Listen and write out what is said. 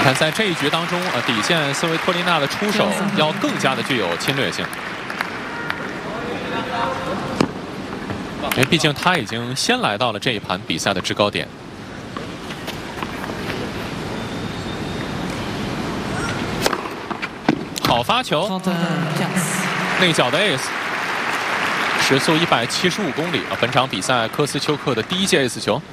看在这一局当中，底线斯维托琳娜的出手要更加的具有侵略性，因为毕竟她已经先来到了这一盘比赛的制高点。好发球，内角的 ace， 时速175公里啊！本场比赛科斯丘克的第一记 ace 球。